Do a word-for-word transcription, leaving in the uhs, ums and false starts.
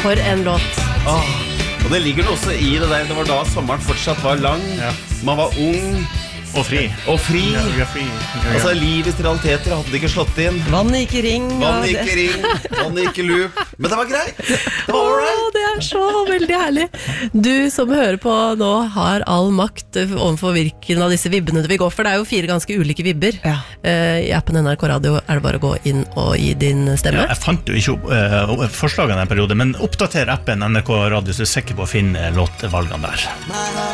For en låt. Åh, og det ligger noe også i det der. Det var da sommeren fortsatt var lang. Ja. Man var ung Og fri. Og fri. Ja, vi er fri. Ja, ja. Altså livets realiteter hadde ikke slått inn. Vann gikk i ring. Vann og gikk i det- ring, vann gikk i loop. Men det var greit. Det var all right. Åh, det er så veldig herlig. Du som hører på nå har all makt overfor hvilken av disse vibbene du vil gå for. Det er jo fire ganske ulike vibber. Ja. Eh, I appen N R K Radio er det bare å gå inn og gi din stemme. Ja, jeg fant jo ikke uh, forslagene en periode, men oppdater appen N R K Radio så er jeg sikker på å finne låtvalgene der.